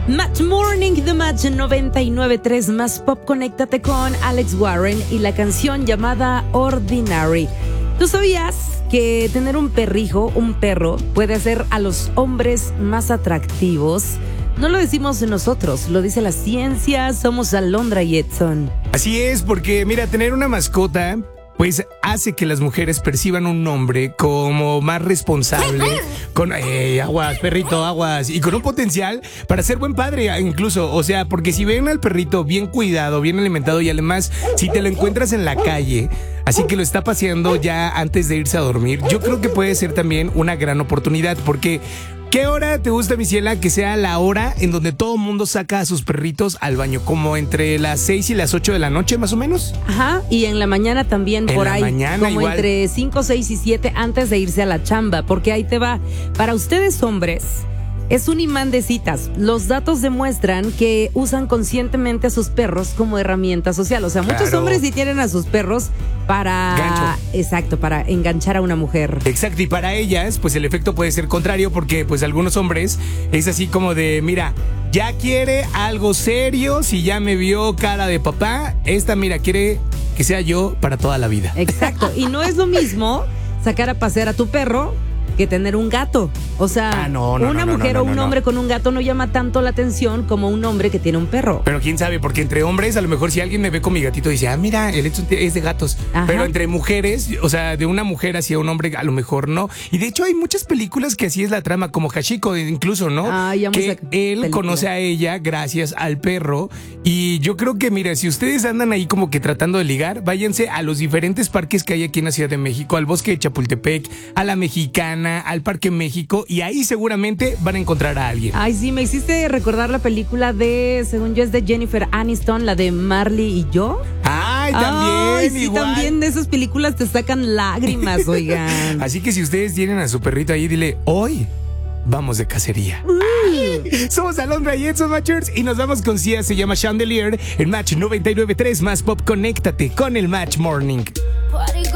Match Morning, The Match 99.3 más pop. Conéctate con Alex Warren y la canción llamada Ordinary. ¿Tú sabías que tener un perro, puede hacer a los hombres más atractivos? No lo decimos nosotros, lo dice la ciencia. Somos Alondra y Edson. Así es, porque mira, tener una mascota pues hace que las mujeres perciban un hombre como más responsable, con aguas, perrito, aguas, y con un potencial para ser buen padre incluso. O sea, porque si ven al perrito bien cuidado, bien alimentado, y además si te lo encuentras en la calle, así que lo está paseando ya antes de irse a dormir, yo creo que puede ser también una gran oportunidad. Porque ¿qué hora te gusta, mi ciela, que sea la hora en donde todo el mundo saca a sus perritos al baño? ¿Como entre las 6 y las 8 de la noche, más o menos? Ajá, y en la mañana también, por ahí. Como igual, entre 5, 6 y 7 antes de irse a la chamba. Porque ahí te va. Para ustedes, hombres, es un imán de citas. Los datos demuestran que usan conscientemente a sus perros como herramienta social. O sea, muchos hombres sí tienen a sus perros para... gancho. Exacto, para enganchar a una mujer. Exacto, y para ellas, pues el efecto puede ser contrario, porque pues algunos hombres es así como de, mira, ya quiere algo serio, si ya me vio cara de papá, esta mira, quiere que sea yo para toda la vida. Exacto, y no es lo mismo sacar a pasear a tu perro que tener un gato. O sea, una mujer o un hombre con un gato no llama tanto la atención como un hombre que tiene un perro. Pero quién sabe, porque entre hombres, a lo mejor si alguien me ve con mi gatito dice, ah, mira, el hecho es de gatos. Ajá. Pero entre mujeres, o sea, de una mujer hacia un hombre, a lo mejor no. Y de hecho hay muchas películas que así es la trama, como Hachiko incluso, ¿no? Que él conoce a ella gracias al perro. Y yo creo que, mira, si ustedes andan ahí como que tratando de ligar, váyanse a los diferentes parques que hay aquí en la Ciudad de México, al Bosque de Chapultepec, a la Mexicana, al Parque México, y ahí seguramente van a encontrar a alguien. Ay, sí, me hiciste recordar la película de, según yo, es de Jennifer Aniston, la de Marley y yo. Ay, también. Ay, sí, igual. También de esas películas te sacan lágrimas, oigan. Así que si ustedes tienen a su perrito ahí, dile, hoy vamos de cacería. Somos Alondra y Edson Matchers, y nos vamos con Sia, se llama Chandelier, en Match 99.3 más pop. Conéctate con el Match Morning.